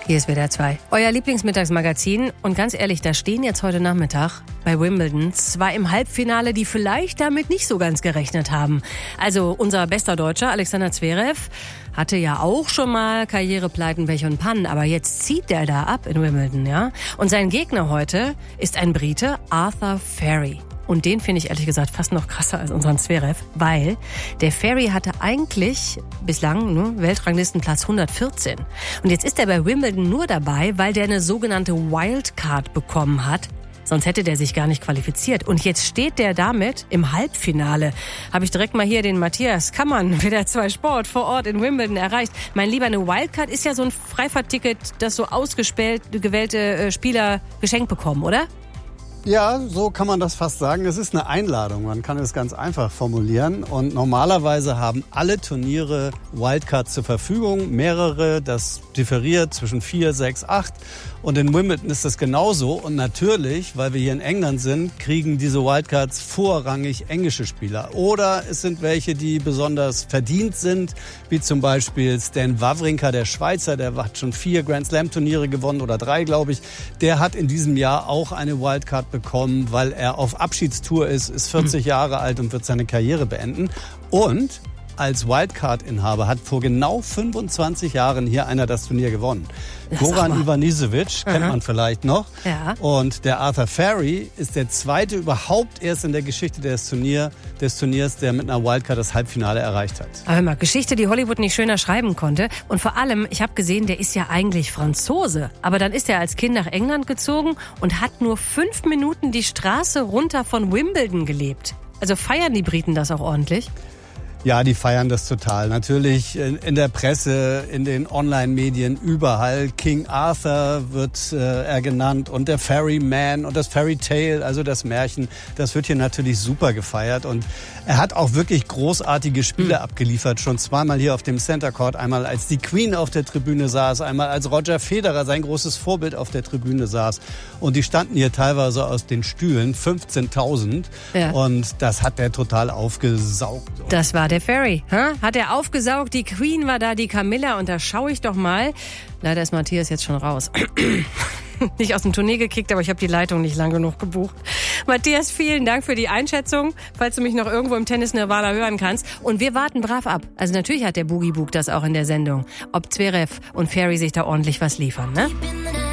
Hier ist WDR 2, euer Lieblingsmittagsmagazin. Und ganz ehrlich, da stehen jetzt heute Nachmittag bei Wimbledon zwei im Halbfinale, die vielleicht damit nicht so ganz gerechnet haben. Also unser bester Deutscher, Alexander Zverev, hatte ja auch schon mal Karrierepleiten, Pech und Pannen. Aber jetzt zieht der da ab in Wimbledon, ja. Und sein Gegner heute ist ein Brite, Arthur Feri. Und den finde ich ehrlich gesagt fast noch krasser als unseren Zverev, weil der Feri hatte eigentlich bislang Weltranglistenplatz 114. Und jetzt ist er bei Wimbledon nur dabei, weil der eine sogenannte Wildcard bekommen hat. Sonst hätte der sich gar nicht qualifiziert. Und jetzt steht der damit im Halbfinale. Habe ich direkt mal hier den Matthias Kammann, WDR 2 Sport, vor Ort in Wimbledon erreicht. Mein Lieber, eine Wildcard ist ja so ein Freifahrtticket, das so gewählte Spieler geschenkt bekommen, oder? Ja, so kann man das fast sagen. Es ist eine Einladung. Man kann es ganz einfach formulieren. Und normalerweise haben alle Turniere Wildcards zur Verfügung. Mehrere, das differiert zwischen 4, 6, 8. Und in Wimbledon ist das genauso. Und natürlich, weil wir hier in England sind, kriegen diese Wildcards vorrangig englische Spieler. Oder es sind welche, die besonders verdient sind, wie zum Beispiel Stan Wawrinka, der Schweizer. Der hat schon 4 Grand Slam Turniere gewonnen oder 3, glaube ich. Der hat in diesem Jahr auch eine Wildcard bekommen, weil er auf Abschiedstour ist 40 Jahre alt und wird seine Karriere beenden. Und als Wildcard-Inhaber hat vor genau 25 Jahren hier einer das Turnier gewonnen. Goran Ivanisevic kennt man vielleicht noch. Ja. Und der Arthur Feri ist der zweite überhaupt erst in der Geschichte des Turniers, der mit einer Wildcard das Halbfinale erreicht hat. Aber mal, Geschichte, die Hollywood nicht schöner schreiben konnte. Und vor allem, ich habe gesehen, der ist ja eigentlich Franzose. Aber dann ist er als Kind nach England gezogen und hat nur 5 Minuten die Straße runter von Wimbledon gelebt. Also feiern die Briten das auch ordentlich? Ja, die feiern das total. Natürlich in der Presse, in den Online-Medien, überall. King Arthur wird er genannt und der Ferryman und das Fairy Tale, also das Märchen. Das wird hier natürlich super gefeiert. Und er hat auch wirklich großartige Spiele abgeliefert. Schon zweimal hier auf dem Center Court. Einmal als die Queen auf der Tribüne saß, einmal als Roger Federer, sein großes Vorbild, auf der Tribüne saß. Und die standen hier teilweise aus den Stühlen, 15.000. Ja. Und das hat er total aufgesaugt. Das war der Feri, hat er aufgesaugt, die Queen war da, die Camilla, und da schaue ich doch mal. Leider ist Matthias jetzt schon raus. Nicht aus dem Turnier gekickt, aber ich habe die Leitung nicht lang genug gebucht. Matthias, vielen Dank für die Einschätzung, falls du mich noch irgendwo im Tennis-Nirvana hören kannst. Und wir warten brav ab. Also natürlich hat der Boogie Book das auch in der Sendung. Ob Zverev und Feri sich da ordentlich was liefern, ne?